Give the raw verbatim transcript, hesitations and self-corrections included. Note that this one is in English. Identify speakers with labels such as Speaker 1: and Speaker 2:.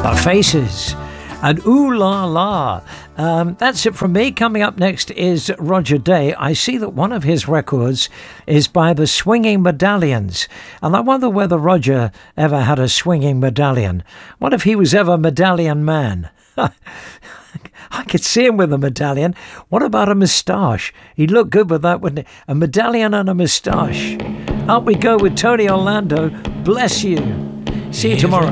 Speaker 1: Faces and Ooh La La. Um, that's it from me. Coming up next is Roger Day. I see that one of his records is by the Swinging Medallions, and I wonder whether Roger ever had a swinging medallion. What if he was ever Medallion Man? I could see him with a medallion. What about a moustache? He'd look good with that, wouldn't he? A medallion and a moustache. Out we go with Tony Orlando. Bless you. See you tomorrow.